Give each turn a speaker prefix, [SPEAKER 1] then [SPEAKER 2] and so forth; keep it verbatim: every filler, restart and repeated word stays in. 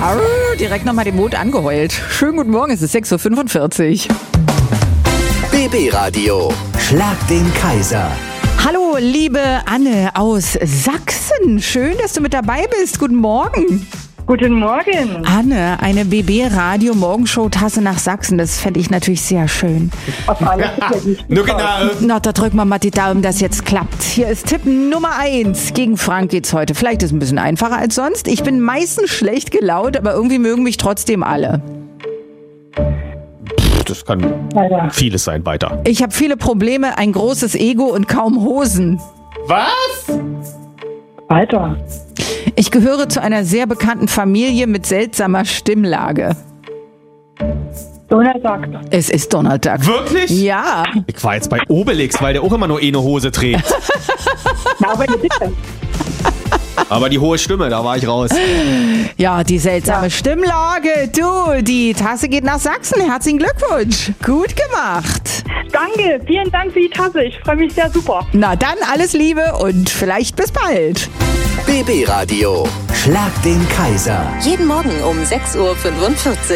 [SPEAKER 1] Arr, direkt nochmal den Mond angeheult. Schönen guten Morgen, es ist sechs Uhr fünfundvierzig.
[SPEAKER 2] B B Radio, Schlag den Kaiser.
[SPEAKER 1] Hallo, liebe Anne aus Sachsen. Schön, dass du mit dabei bist. Guten Morgen.
[SPEAKER 3] Guten Morgen.
[SPEAKER 1] Anne, eine B B-Radio-Morgenshow-Tasse nach Sachsen. Das fände ich natürlich sehr schön.
[SPEAKER 3] Auf alle Fälle.
[SPEAKER 4] Nur genau.
[SPEAKER 1] Na, da drücken wir mal die Daumen, dass jetzt klappt. Hier ist Tipp Nummer eins. Gegen Frank geht's heute. Vielleicht ist es ein bisschen einfacher als sonst. Ich bin meistens schlecht gelaunt, aber irgendwie mögen mich trotzdem alle.
[SPEAKER 4] Das kann
[SPEAKER 3] Leider.
[SPEAKER 4] vieles sein. Weiter.
[SPEAKER 1] Ich habe viele Probleme, ein großes Ego und kaum Hosen.
[SPEAKER 4] Was?
[SPEAKER 3] Weiter.
[SPEAKER 1] Ich gehöre zu einer sehr bekannten Familie mit seltsamer Stimmlage.
[SPEAKER 3] Donald sagt.
[SPEAKER 1] Es ist Donald Duck.
[SPEAKER 4] Wirklich?
[SPEAKER 1] Ja.
[SPEAKER 4] Ich war jetzt bei Obelix, weil der auch immer nur eine Hose trägt.
[SPEAKER 3] Na, aber bitte.
[SPEAKER 4] Aber die hohe Stimme, da war ich raus.
[SPEAKER 1] Ja, die seltsame
[SPEAKER 3] Ja.
[SPEAKER 1] Stimmlage. Du, die Tasse geht nach Sachsen. Herzlichen Glückwunsch. Gut gemacht.
[SPEAKER 3] Danke, vielen Dank für die Tasse. Ich freue mich sehr super.
[SPEAKER 1] Na dann, alles Liebe und vielleicht bis bald.
[SPEAKER 2] B B Radio, Schlag den Kaiser.
[SPEAKER 5] Jeden Morgen um sechs Uhr fünfundvierzig.